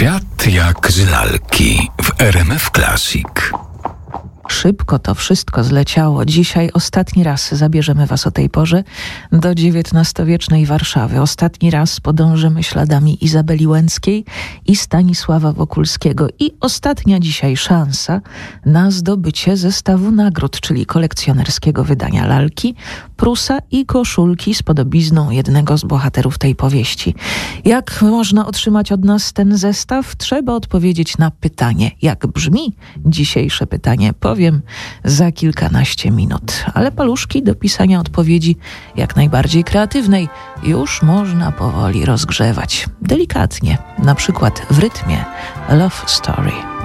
Świat jak z lalki w RMF Classic. Szybko to wszystko zleciało. Dzisiaj ostatni raz zabierzemy was o tej porze do XIX-wiecznej Warszawy. Ostatni raz podążymy śladami Izabeli Łęckiej i Stanisława Wokulskiego. I ostatnia dzisiaj szansa na zdobycie zestawu nagród, czyli kolekcjonerskiego wydania lalki, prusa i koszulki z podobizną jednego z bohaterów tej powieści. Jak można otrzymać od nas ten zestaw? Trzeba odpowiedzieć na pytanie. Jak brzmi dzisiejsze pytanie? Powiem za kilkanaście minut. Ale paluszki do pisania odpowiedzi jak najbardziej kreatywnej już można powoli rozgrzewać. Delikatnie, na przykład w rytmie Love Story.